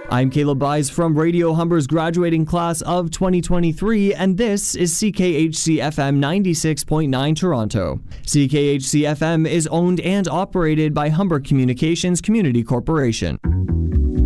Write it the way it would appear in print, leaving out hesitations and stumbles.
I'm Caleb Byes from Radio Humber's graduating class of 2023, and this is CKHC-FM 96.9 Toronto. CKHC-FM is owned and operated by Humber Communications Community Corporation.